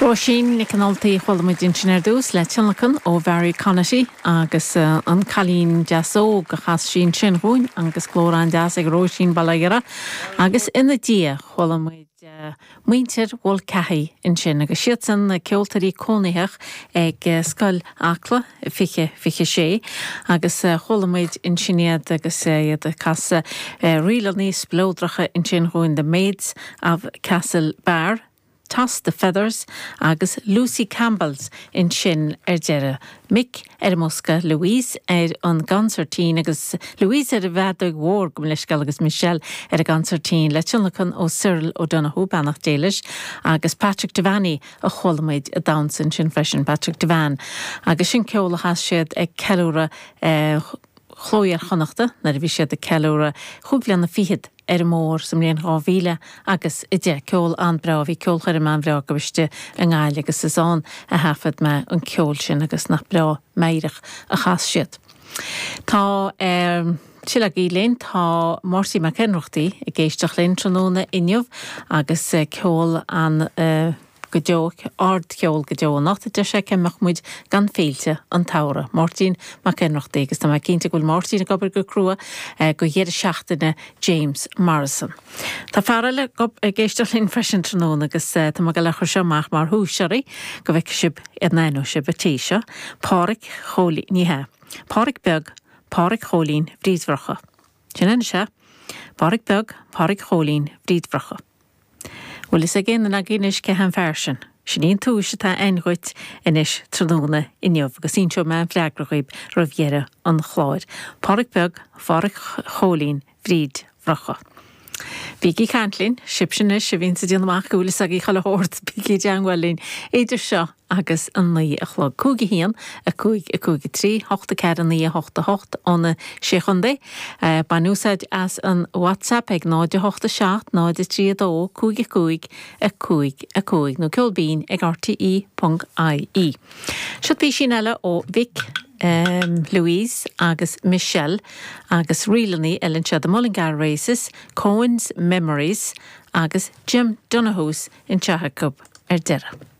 Roisin na canoltaí chomid insinir dús le tinlachan ó bhearí Connaty agus an chalín deasó go chas sin sinrún agus chlórán deas ag roisin balaigara agus ina dia cholamid muintir bhil cethaí in sin agus siad san na ceoltarí cónaítheach ag scoil acla fiche sé agus cholamid in siniad agus iad cas riail níos blódracha in sin chuin the Maids of Castle Bar. Toss the Feathers agus Lucy Campbell's in sin deireadh. Mick Musca Louise an gancertín agus Louise a bhead ag mhór go leiscail agus Michelle a gancertín le tinlachan ó Cyril O'Donoghue bannach déilis agus Patrick Devaney a cholamid a dancing sin freisin Patrick Devan agus sin ceola has siad ag ceúra chlóir chonachta na bhí siad a ceúra chublian na fiad mór sem réon ráhíle agus ide ceol an bra bhí ceol chuir man bra go biste an gáil agus isán a hafad me an ceol sin agus nach bra meireach a chas siad. Tá Sila Gílén tá Marcy McEnrochtaí i géisteach linn tróna inniuh agus ceol an godeoch ard ceol godeo nachta de sé cemach muid gan féilte an taura. Martin McEnrochtaí agus tá mai cinnte goil Martin a gobar go crua go héad seachtaine James Morrison. Tá fearile géisteach linn freisin tróna agus tá go lechar seach mar húsearí go bheic sib adnainú sib a tíise Páric Chólí níthe. Páric Beg, Páric Chólín Brídhreacha. Sin se? Páric Beg, Páric Chólín Brídhreacha. Well is again na ginis ke han fersin. Sin túise tá einhuit inis tróna inniuh agus ínseo me fleagrachaib roihéire an chláir. Páric Beg, Páric Chólín Brídhreacha. Bígi Cantlin, sibsinne se vín sa díanamach goúlas a í chalahort bígi deanghfuilín éidir seo agus an naí a chlog cúgi hían a cúig 3, 8 ceir an 9 8 8 anna séchundé. Banúsaid as an WhatsApp ag 9 8 7 9 3 2 cúig a cúig nó ceolbín ag rti.ie. Siad bí sin eile ó Vic Louise agus Michelle agus rialaní Ellen Chad Mullingar Races, Cohen's Memories agus Jim Donoghue's in Chathacub deire.